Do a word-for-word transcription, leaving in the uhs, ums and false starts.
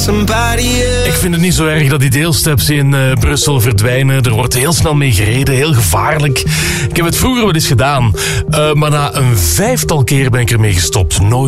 somebody else. Ik vind het niet zo erg dat die deelsteps in uh, Brussel verdwijnen. Er wordt heel snel mee gereden, heel gevaarlijk. Ik heb het vroeger wel eens gedaan, uh, maar na een vijftal keer ben ik ermee gestopt. Nooit